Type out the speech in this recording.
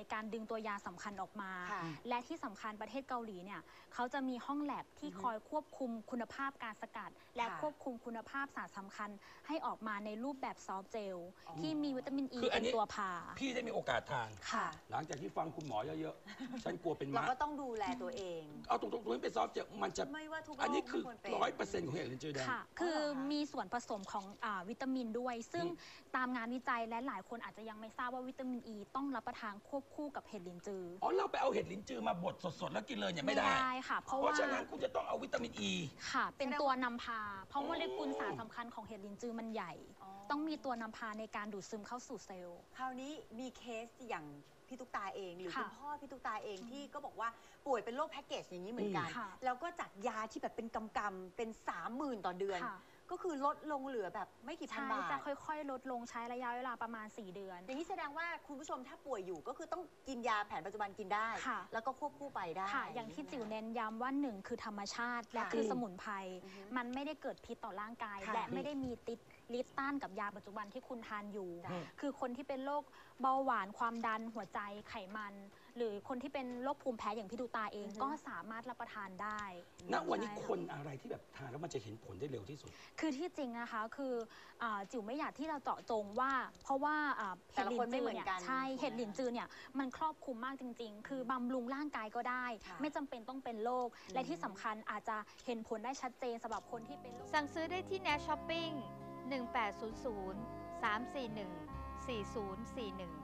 การดึงตัวยาสำคัญออกมาและที่สำคัญประเทศเกาหลีเนี่ยเขาจะมีห้องแลบที่คอยควบคุมคุณภาพการสกัดและควบคุมคุณภาพสารสำคัญให้ออกมาในรูปแบบซอฟต์เจลที่มีวิตามินอีเป็นตัวพาพี่ได้มีโอกาสทานหลังจากที่ฟังคุณหมอเยอะๆฉันกลัวเป็นม้าเราก็ต้องดูแลตัวเองเอาตรงๆเป็นซอฟต์เจลมันจะไม่ว่าทุกอันนี้คือ100%ของเห็ดลินจือแดงค่ะคือมีส่วนผสมของวิตามินด้วยซึ่งตามงานวิจัยและหลายคนอาจจะยังไม่ทราบว่าวิตามินอีต้องรับประทานควบคู่กับเห็ดลินจือเราไปเอาเห็ดลินจือมาบดสดๆแล้วกินเลยเนี่ยไม่ได้ค่ะเพราะฉะนั้นคุณจะต้องเอาวิตามินอีค่ะเป็นตัวนำพาเพราะโมเลกุลสารสำคัญของเห็ดลินจือมันใหญ่ต้องมีตัวนำพาในการดูดซึมเข้าสู่เซลล์คราวนี้มีเคสอย่างพี่ตุ๊กตาเองหรือคุณพ่อพี่ตุ๊กตาเองที่ก็บอกว่าป่วยเป็นโรคแพ็กเกจอย่างนี้เหมือนกันแล้วก็จัดยาที่แบบเป็นกำๆเป็น30,000ต่อเดือนก็คือลดลงเหลือแบบไม่กี่พันบาทจะค่อยๆลดลงใช้ระยะเวลาประมาณ4 เดือนอย่างนี้แสดงว่าคุณผู้ชมถ้าป่วยอยู่ก็คือต้องกินยาแผนปัจจุบันกินได้แล้วก็ควบคู่ไปได้อย่างที่จิ๋วเน้นย้ำว่า1คือธรรมชาติและคือสมุนไพรมันไม่ได้เกิดพิษต่อร่างกายและไม่ได้มีฤทธิ์ต้านกับยาปัจจุบันที่คุณทานอยู่คือคนที่เป็นโรคเบาหวานความดันหัวใจไขมันหรือคนที่เป็นโรคภูมิแพ้อย่างพี่ดูตาเองก็สามารถรับประทานได้ณวันนี้คนอะไรที่แบบทานแล้วมันจะเห็นผลได้เร็วที่สุดคือที่จริงนะคะคือจิ๋วไม่อยากที่เราเจาะจงว่าเพราะว่าเห็ดหลินจือเนี่ยใช่เห็ดหลินจือเนี่ยมันครอบคลุมมากจริงๆคือบำรุงร่างกายก็ได้ไม่จำเป็นต้องเป็นโรคและที่สำคัญอาจจะเห็นผลได้ชัดเจนสำหรับคนที่เป็นโรคสั่งซื้อได้ที่ Net Shopping 1800 341 4041